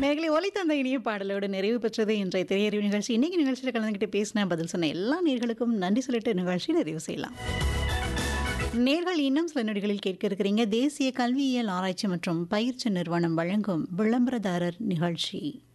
நேர்களை ஒலித்த அந்த இனிய பாடலோடு நிறைவு பெற்றது இன்றைய திரையறிவு நிகழ்ச்சி. இன்னைக்கு நிகழ்ச்சியில் கலந்துக்கிட்டு பேசின பதில் சொன்ன எல்லா நேர்களுக்கும் நன்றி சொல்லிட்டு நிகழ்ச்சி நிறைவு செய்யலாம். நேர்கள் இன்னும் சில நொடிகளில் கேட்க இருக்கிறீங்க தேசிய கல்வியியல் ஆராய்ச்சி மற்றும் பயிற்சி நிறுவனம் வழங்கும் விளம்பரதாரர் நிகழ்ச்சி.